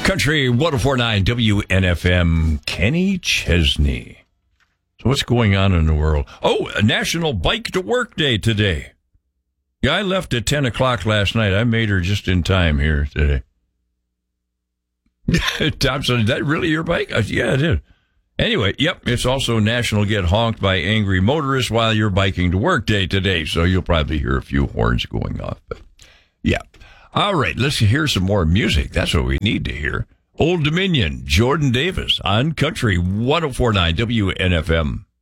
Country 104.9 WNFM, Kenny Chesney. So what's going on in the world? Oh, a National Bike to Work Day today. Yeah, I left at 10 o'clock last night. I made her just in time here today. Thompson, is that really your bike? Yeah, it is. Anyway, yep, it's also National Get Honked by Angry Motorists While You're Biking to Work Day today, so you'll probably hear a few horns going off. But yeah. All right, let's hear some more music. That's what we need to hear. Old Dominion, Jordan Davis on Country 104.9 WNFM.